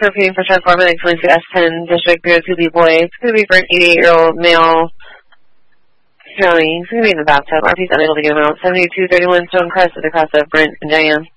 repeating for Trent Foreman, X22 S10, District 02B boy. It's going to be for an 88-year-old male. County. He's going to be in the bathtub. RP's unable to get him out. 7231 Stone Crest at the cross of Brent and Diane.